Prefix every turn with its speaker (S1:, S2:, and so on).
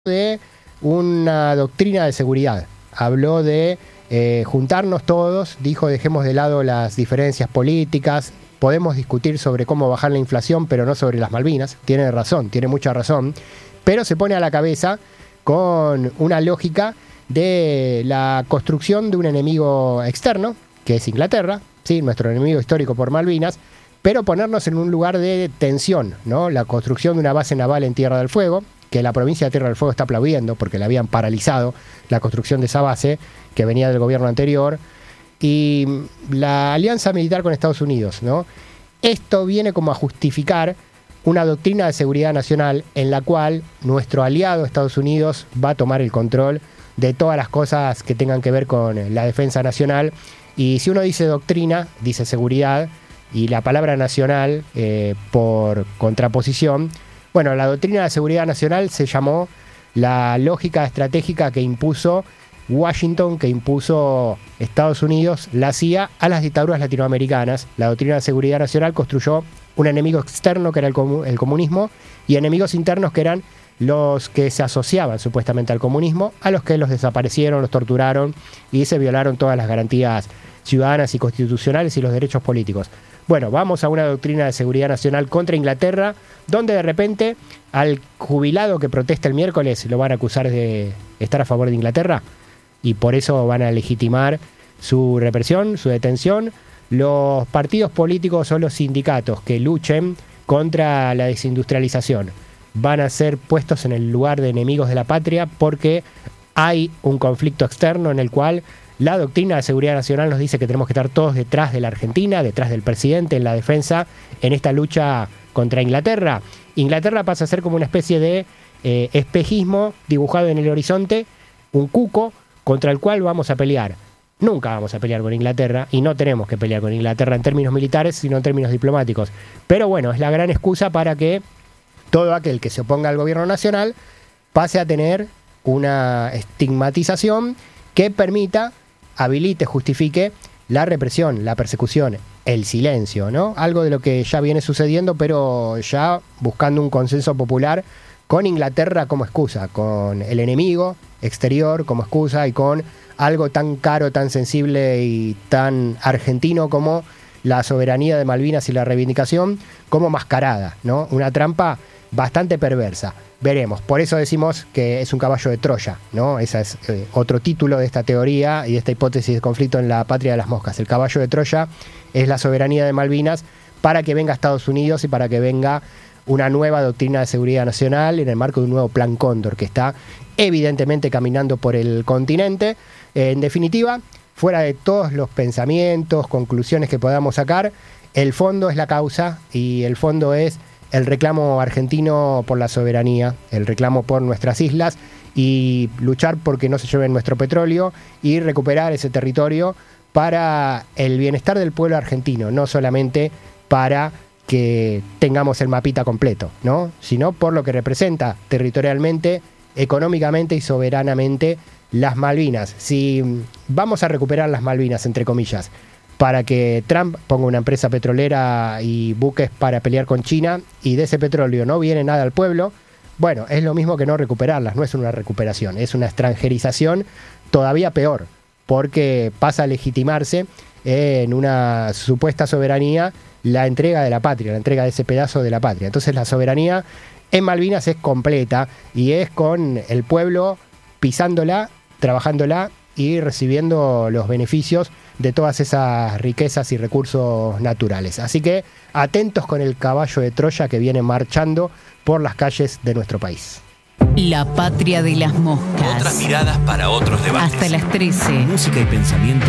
S1: de una doctrina de seguridad. Habló de juntarnos todos, dijo dejemos de lado las diferencias políticas, podemos discutir sobre cómo bajar la inflación, pero no sobre las Malvinas. Tiene razón, tiene mucha razón, pero se pone a la cabeza con una lógica de la construcción de un enemigo externo, que es Inglaterra, ¿sí? Nuestro enemigo histórico por Malvinas, pero ponernos en un lugar de tensión, ¿no? La construcción de una base naval en Tierra del Fuego, que la provincia de Tierra del Fuego está aplaudiendo porque le habían paralizado la construcción de esa base que venía del gobierno anterior, y la alianza militar con Estados Unidos, ¿no? Esto viene como a justificar una doctrina de seguridad nacional en la cual nuestro aliado Estados Unidos va a tomar el control de todas las cosas que tengan que ver con la defensa nacional. Y si uno dice doctrina, dice seguridad, y la palabra nacional por contraposición. Bueno, la doctrina de seguridad nacional se llamó la lógica estratégica que impuso Washington, que impuso Estados Unidos, la CIA, a las dictaduras latinoamericanas. La doctrina de seguridad nacional construyó un enemigo externo, que era el comunismo, y enemigos internos, que eran los que se asociaban supuestamente al comunismo, a los que los desaparecieron, los torturaron y se violaron todas las garantías ciudadanas y constitucionales y los derechos políticos. Bueno, vamos a una doctrina de seguridad nacional contra Inglaterra, donde de repente al jubilado que protesta el miércoles lo van a acusar de estar a favor de Inglaterra y por eso van a legitimar su represión, su detención. Los partidos políticos o los sindicatos que luchen contra la desindustrialización van a ser puestos en el lugar de enemigos de la patria porque hay un conflicto externo en el cual la doctrina de seguridad nacional nos dice que tenemos que estar todos detrás de la Argentina, detrás del presidente, en la defensa, en esta lucha contra Inglaterra. Inglaterra pasa a ser como una especie de espejismo dibujado en el horizonte, un cuco contra el cual vamos a pelear. Nunca vamos a pelear con Inglaterra y no tenemos que pelear con Inglaterra en términos militares, sino en términos diplomáticos. Pero bueno, es la gran excusa para que todo aquel que se oponga al gobierno nacional pase a tener una estigmatización que permita, habilite, justifique la represión, la persecución, el silencio, ¿no? Algo de lo que ya viene sucediendo, pero ya buscando un consenso popular con Inglaterra como excusa, con el enemigo exterior como excusa y con algo tan caro, tan sensible y tan argentino como la soberanía de Malvinas y la reivindicación como mascarada, ¿no? Una trampa bastante perversa. Veremos. Por eso decimos que es un caballo de Troya, ¿no? Ese es otro título de esta teoría y de esta hipótesis de conflicto en la patria de las moscas. El caballo de Troya es la soberanía de Malvinas para que venga Estados Unidos y para que venga una nueva doctrina de seguridad nacional en el marco de un nuevo plan Cóndor que está evidentemente caminando por el continente. En definitiva, fuera de todos los pensamientos, conclusiones que podamos sacar, el fondo es la causa y el fondo es el reclamo argentino por la soberanía, el reclamo por nuestras islas y luchar porque no se lleven nuestro petróleo y recuperar ese territorio para el bienestar del pueblo argentino, no solamente para que tengamos el mapita completo, ¿no? Sino por lo que representa territorialmente, económicamente y soberanamente las Malvinas. Si vamos a recuperar las Malvinas, entre comillas, para que Trump ponga una empresa petrolera y buques para pelear con China y de ese petróleo no viene nada al pueblo, bueno, es lo mismo que no recuperarlas, no es una recuperación, es una extranjerización todavía peor, porque pasa a legitimarse en una supuesta soberanía la entrega de la patria, la entrega de ese pedazo de la patria. Entonces la soberanía en Malvinas es completa y es con el pueblo pisándola, trabajándola y recibiendo los beneficios de todas esas riquezas y recursos naturales. Así que atentos con el caballo de Troya que viene marchando por las calles de nuestro país.
S2: La patria de las moscas.
S3: Otras miradas para otros debates.
S2: Hasta las 13.
S3: Música y pensamiento